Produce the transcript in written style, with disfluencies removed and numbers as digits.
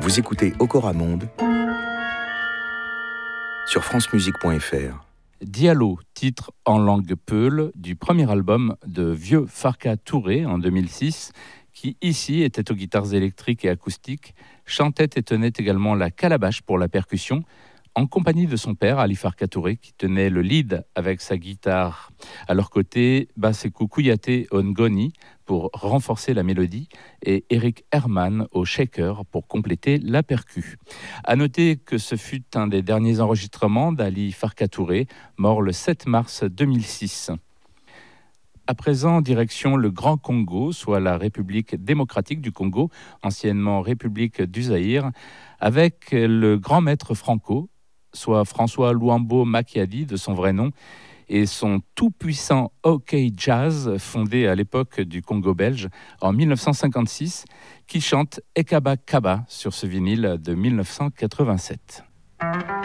Vous écoutez Okora Monde sur francemusique.fr. Diallo, titre en langue peul du premier album de Vieux Farka Touré en 2006, qui ici était aux guitares électriques et acoustiques, chantait et tenait également la calabash pour la percussion, en compagnie de son père, Ali Farka Touré, qui tenait le lead avec sa guitare. À leur côté, Basekou Kouyaté Ngoni pour renforcer la mélodie et Eric Herman au shaker pour compléter la percu. À noter que ce fut un des derniers enregistrements d'Ali Farka Touré, mort le 7 mars 2006. À présent, direction le Grand Congo, soit la République démocratique du Congo, anciennement République du Zaïre, avec le grand maître Franco, soit François Luambo Makiadi de son vrai nom, et son tout-puissant OK Jazz, fondé à l'époque du Congo belge en 1956, qui chante Ekaba Kaba sur ce vinyle de 1987.